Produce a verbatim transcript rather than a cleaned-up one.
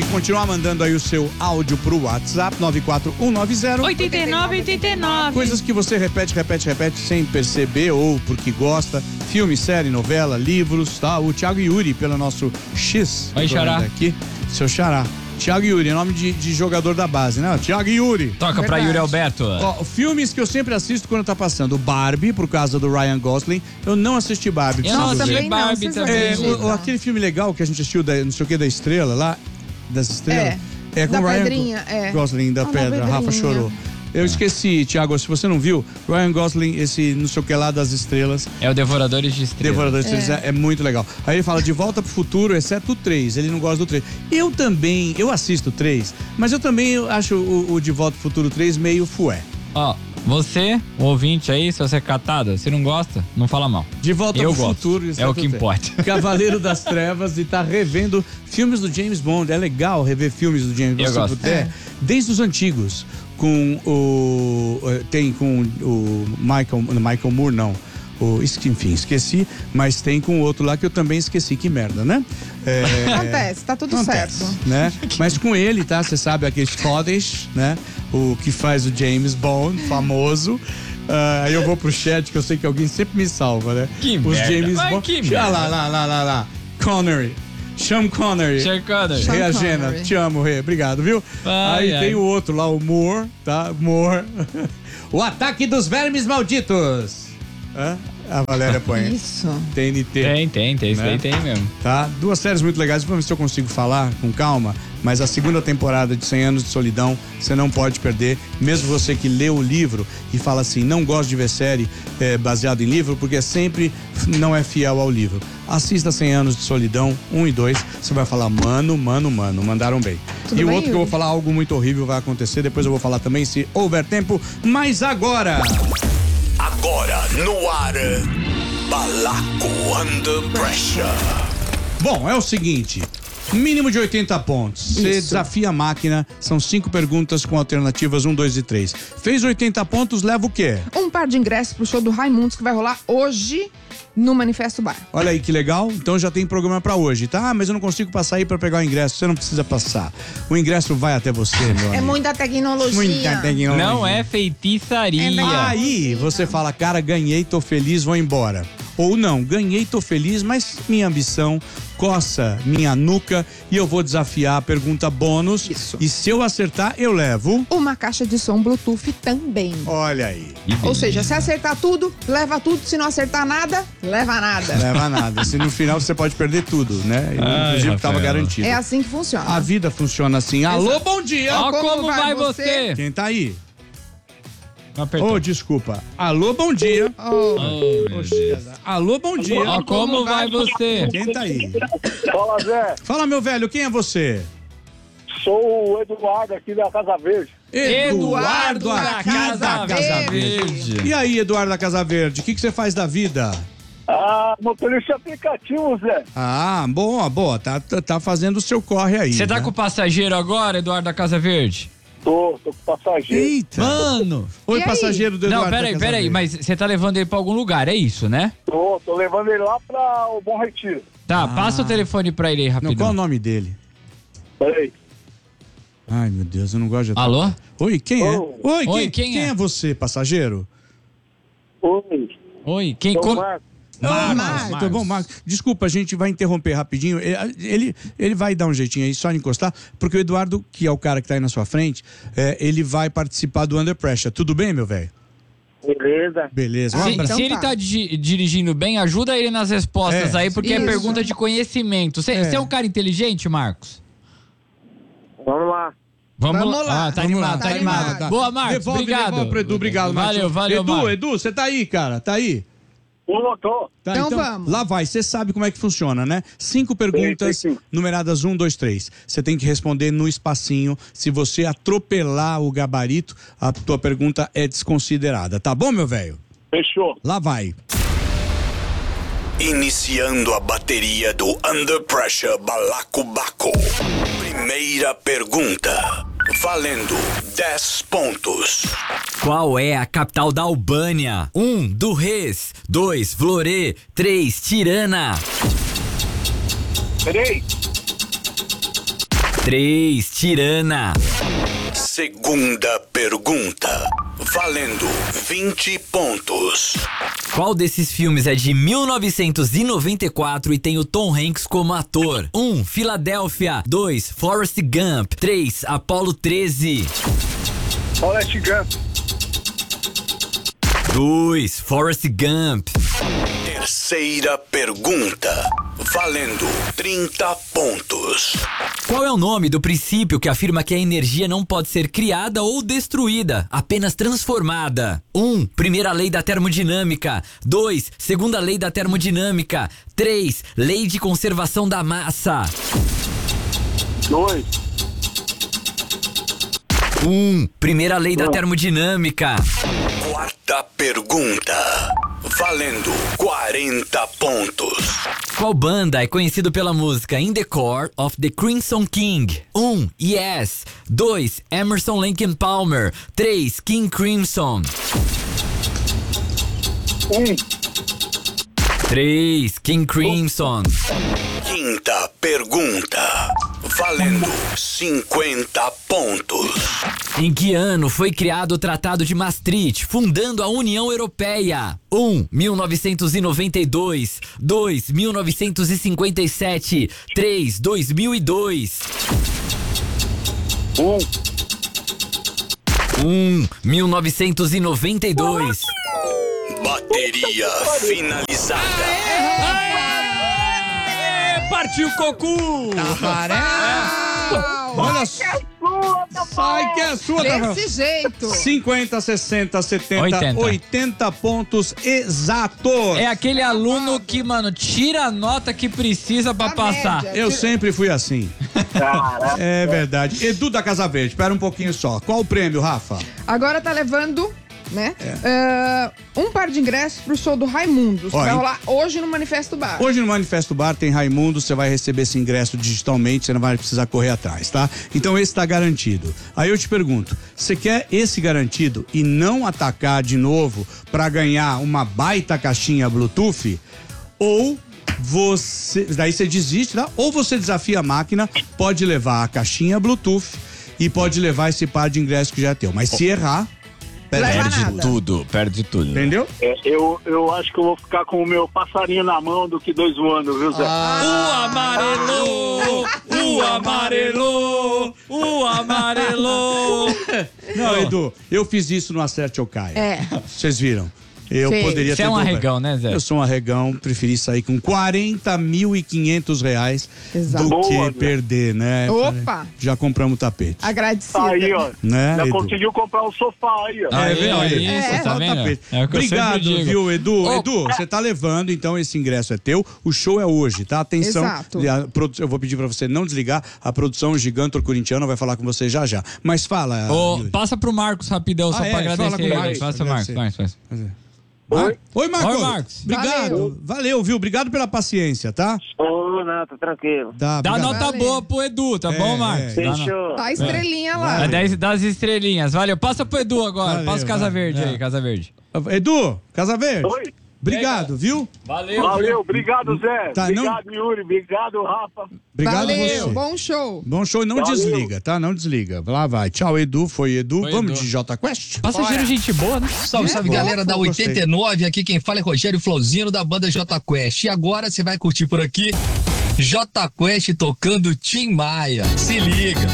continuar mandando aí o seu áudio pro WhatsApp nove quatro um nove zero oito nove oito nove. Coisas que você repete, repete, repete sem perceber ou porque gosta. Filme, série, novela, livros, tá? O Thiago Yuri, pelo nosso X. Oi, Xará. Aqui, seu Xará. Thiago Yuri, nome de, de jogador da base, né? Thiago Yuri. Toca Verdade. Pra Yuri Alberto. Ó, filmes que eu sempre assisto quando tá passando. Barbie, por causa do Ryan Gosling. Eu não assisti Barbie. Eu não assisti Barbie não, também. É, o, o, aquele filme legal que a gente assistiu, da, não sei o que, da Estrela lá. Das Estrelas. É, é com da o Ryan pedrinha, é. Gosling, da Ah, pedra. da A Rafa pedrinha. chorou. Eu esqueci, Thiago, se você não viu, Ryan Gosling, esse não sei o que lá das estrelas. É o Devoradores de Estrelas. Devoradores de Estrelas é. é muito legal. Aí ele fala de Volta pro Futuro, exceto o três. Ele não gosta do três. Eu também, eu assisto o três, mas eu também acho o, o de Volta pro Futuro três meio fué. Ó, você, o ouvinte aí, se você é catado, se não gosta, não fala mal. De Volta eu pro gosto. Futuro. É o que importa. Cavaleiro das Trevas, e tá revendo filmes do James Bond. É legal rever filmes do James Bond. Eu se gosto. puder, É. desde os antigos. Com o. Tem com o Michael. Michael Moore, não. O, enfim, esqueci, mas tem com o outro lá que eu também esqueci, que merda, né? É, Acontece, tá tudo acontece, certo. né? Mas com ele, tá? Você sabe, aquele Scottish, né? O que faz o James Bond, famoso. Ah, aí eu vou pro chat, que eu sei que alguém sempre me salva, né? Que Os merda. James Ai, Bond. que Ah, merda. lá, lá, lá, lá, lá. Connery. Sean Connery. Sean Connery. Sean Reagena, Connery. te amo, Rê. Obrigado, viu? Ai, Aí ai. tem o outro lá, o Moore, tá? Moore. O Ataque dos Vermes Malditos. Hã? A Valéria põe. Isso. T N T. Tem, tem, tem, isso Né? daí tem mesmo. Tá? Duas séries muito legais. Vamos ver se eu consigo falar com calma. Mas a segunda temporada de cem anos de Solidão, você não pode perder. Mesmo você que lê o livro e fala assim, não gosto de ver série é, baseado em livro, porque sempre não é fiel ao livro. Assista cem anos de Solidão, um e dois. Você vai falar, mano, mano, mano, mandaram bem. Tudo e o bem, outro que eu vou Yuri? falar, algo muito horrível vai acontecer. Depois eu vou falar também, se houver tempo. Mas agora... Agora no ar, Balaco Under Pressure. Bom, é o seguinte, mínimo de oitenta pontos. Você Isso. desafia a máquina, são cinco perguntas com alternativas um, dois e três. Fez oitenta pontos, leva o quê? Um par de ingressos pro show do Raimundos que vai rolar hoje no Manifesto Bar. Olha aí que legal, então já tem programa pra hoje, tá? Ah, mas eu não consigo passar aí pra pegar o ingresso. Você não precisa passar. O ingresso vai até você, meu É amigo. muita tecnologia. Muita tecnologia. Não é feitiçaria. Aí você fala, cara, ganhei, tô feliz, vou embora. Ou não, ganhei, tô feliz, mas minha ambição coça minha nuca e eu vou desafiar a pergunta bônus. Isso. E se eu acertar, eu levo. Uma caixa de som Bluetooth também. Olha aí. Ou seja, se acertar tudo, leva tudo. Se não acertar nada, leva nada. Leva nada. Se no final você pode perder tudo, né? Ai, Inclusive estava Rafaela. garantido. É assim que funciona. A vida funciona assim. Alô, bom dia! Ó, Como como, vai vai você? você? Quem tá aí? Apertou. Oh, desculpa. Alô, bom dia. Oh, Oh, meu Deus. Alô, bom dia. Ó, como vai você? Quem tá aí? Fala, Zé. Fala, meu velho, quem é você? Sou o Eduardo aqui da Casa Verde. Eduardo da aqui Casa da Casa Verde. Verde. E aí, Eduardo da Casa Verde, o que, que você faz da vida? Ah, motorista aplicativo, Zé. Ah, boa, boa. Tá, tá, tá fazendo o seu corre aí. Você tá né? com o passageiro agora, Eduardo da Casa Verde? Tô, tô com passageiro. Eita. Mano! Oi, E aí? passageiro do Eduardo Não, da peraí, Casa peraí, Verde. mas você tá levando ele pra algum lugar, é isso, né? Tô, tô levando ele lá pra o Bom Retiro. Tá, passa o telefone pra ele aí Não, qual é o rapidão. nome dele? Peraí. Ai, meu Deus, eu não gosto de... Alô? Oi, quem é? Ô. Oi, Oi, quem, quem quem é? é você, passageiro? Oi, Oi, quem... sou co- o Marcos. Ah, Marcos. Marcos, bom, Marcos. Desculpa, a gente vai interromper rapidinho. Ele, ele, ele vai dar um jeitinho aí, só encostar, porque o Eduardo, que é o cara que tá aí na sua frente, é, ele vai participar do Under Pressure. Tudo bem, meu velho? Beleza. Beleza. Um Se, abraço. se ele tá. tá di- dirigindo bem, ajuda ele nas respostas É. aí, porque é Isso. pergunta de conhecimento. Você É. é. um cara inteligente, Marcos? Vamos lá. Vamos, Vamos lá. Ah, tá Vamos lá, animado, tá, tá animado. animado. Boa, Marcos, Devolve, obrigado. devolve pro Edu, obrigado, Marcos. Valeu, valeu, Edu, Marcos. Edu, você tá aí, cara? Tá aí? Tô, tô. Tá, Então vamos. Lá vai, você sabe como é que funciona, né? Cinco perguntas Sim, sim, sim. numeradas um, dois, três. Você tem que responder no espacinho. Se você atropelar o gabarito, a tua pergunta é desconsiderada. Tá bom, meu velho? Fechou. Lá vai. Iniciando a bateria do Under Pressure Balacobaco. Primeira pergunta. Valendo dez pontos. Qual é a capital da Albânia? um. Durrës. dois. Vlorë. três. Tirana. Peraí. três. Tirana. Segunda pergunta. Valendo vinte pontos. Qual desses filmes é de mil novecentos e noventa e quatro e tem o Tom Hanks como ator? um. Filadélfia. dois. Forrest Gump. três. Apollo treze. Forrest Gump. dois. Forrest Gump. Terceira pergunta. Valendo trinta pontos. Qual é o nome do princípio que afirma que a energia não pode ser criada ou destruída, apenas transformada? um. Primeira lei da termodinâmica. dois. Segunda lei da termodinâmica. três. Lei de conservação da massa. Dois. um. Primeira lei da termodinâmica. Quarta pergunta. Valendo quarenta pontos. Qual banda é conhecido pela música In the Core of the Crimson King? um. Yes. dois. Emerson Lake and Palmer. três. King Crimson. Um. três. King Crimson. Quinta pergunta. Valendo cinquenta pontos. Em que ano foi criado o Tratado de Maastricht, fundando a União Europeia? um. mil novecentos e noventa e dois. dois. mil novecentos e cinquenta e sete. três. dois mil e dois. Um. um. mil novecentos e noventa e dois. Bateria finalizada. Partiu Cocu! Olha só. Sai que é sua, Tafarel. Desse jeito. cinquenta, sessenta, setenta, oitenta. oitenta pontos exatos. É aquele aluno que, mano, tira a nota que precisa pra A passar. média. Eu sempre fui assim. Caraca. É verdade. Edu da Casa Verde, espera um pouquinho só. Qual o prêmio, Rafa? Agora tá levando, né? É, um par de ingressos pro show do Raimundos. Que Ó, vai hein? rolar hoje no Manifesto Bar. Hoje no Manifesto Bar tem Raimundo, você vai receber esse ingresso digitalmente, você não vai precisar correr atrás, tá? Então esse tá garantido. Aí eu te pergunto, você quer esse garantido e não atacar de novo pra ganhar uma baita caixinha Bluetooth? Ou você, daí você desiste, tá? Ou você desafia a máquina, pode levar a caixinha Bluetooth e pode levar esse par de ingressos que já é teu. Mas se errar, Leva Perde nada. tudo, perde tudo. entendeu? É, eu, eu acho que eu vou ficar com o meu passarinho na mão do que dois voando, viu, Zé? O amarelo, o amarelo, o amarelo. Não, Edu, eu fiz isso no Acerte ou Caia. É. Vocês viram? Eu Sei. poderia Você ter é um dobrado. arregão, né, Zé? Eu sou um arregão, preferi sair com quarenta mil e quinhentos reais Exato. do que Boa, Zé. perder, né? Opa! Já compramos tapete. Agradecida. Tá aí, ó. Né, Já Edu? conseguiu comprar um sofá aí, ó. Aí, vem, olha. isso, É, tá Só vendo? tapete. É o que eu Obrigado, sempre digo. viu, Edu? Ô, Edu, você tá levando, então esse ingresso é teu. O show é hoje, tá? Atenção. Exato. A produ- Eu vou pedir pra você não desligar. A produção Gigantor Corintiano vai falar com você já já. Mas fala. Ô, Yuri. passa pro Marcos rapidão, só Ah, pra é, fala agradecer com o ele. Marcos, Passa, agradecer. Marcos, Marcos, Marcos. Oi? Oi, Marcos. Oi, Marcos. Obrigado. Valeu. Valeu. viu? Obrigado pela paciência, tá? Ô, não, tá tranquilo. Tá, Dá obrigado. nota Valeu. boa pro Edu, tá É, bom, Marcos? é. Dá no- Fechou. Tá a estrelinha lá. Dá dez das estrelinhas. Valeu. Passa pro Edu agora. Valeu, Passa o Casa vai. Verde É. aí, Casa Verde. Edu, Casa Verde. Oi? Obrigado, viu? Valeu. Valeu, obrigado, Zé. Tá, não- obrigado, Yuri. Obrigado, Rafa. Obrigado a Valeu, você. bom show. Bom show e não Valeu. desliga, tá? Não desliga. Lá vai. Tchau, Edu. Foi Edu. Foi Vamos Edu. de J Quest? Passageiro gente boa, né? Salve, salve, galera da Gostei. oitenta e nove, aqui quem fala é Rogério Flauzino da banda J Quest. E agora você vai curtir por aqui J Quest tocando Tim Maia. Se liga.